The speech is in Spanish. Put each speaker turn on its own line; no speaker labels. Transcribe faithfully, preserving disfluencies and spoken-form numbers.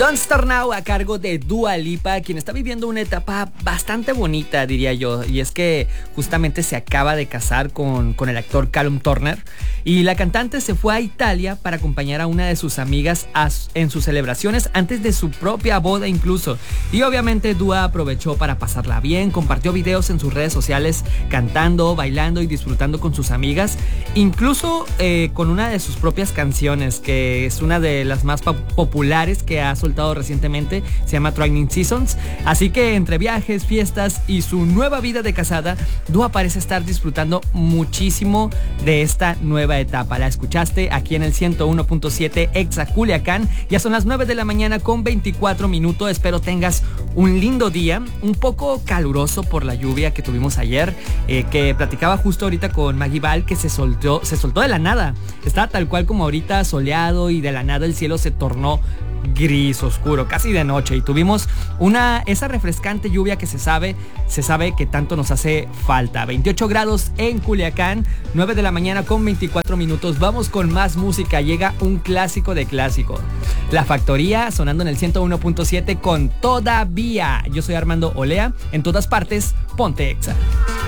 Don't Start Now a cargo de Dua Lipa, quien está viviendo una etapa bastante bonita, diría yo. Y es que justamente se acaba de casar con, con el actor Callum Turner. Y la cantante se fue a Italia para acompañar a una de sus amigas a, en sus celebraciones antes de su propia boda incluso. Y obviamente Dua aprovechó para pasarla bien, compartió videos en sus redes sociales cantando, bailando y disfrutando con sus amigas. Incluso eh, con una de sus propias canciones, que es una de las más populares que ha soltado recientemente, se llama Training Seasons. Así que entre viajes, fiestas y su nueva vida de casada, Dua parece estar disfrutando muchísimo de esta nueva etapa. La escuchaste aquí en el ciento uno punto siete Exa Culiacán. Ya son las nueve de la mañana con veinticuatro minutos. Espero tengas un lindo día, un poco caluroso por la lluvia que tuvimos ayer, eh, que platicaba justo ahorita con Maggie Val, que se soltó, se soltó de la nada. Estaba tal cual como ahorita, soleado, y de la nada el cielo se tornó gris oscuro, casi de noche, y tuvimos una esa refrescante lluvia que se sabe se sabe que tanto nos hace falta. veintiocho grados en Culiacán, nueve de la mañana con veinticuatro minutos. Vamos con más música. Llega un clásico de clásico, La Factoría, sonando en el ciento uno punto siete con Todavía. Yo soy Armando Olea, en todas partes, ponte Exa.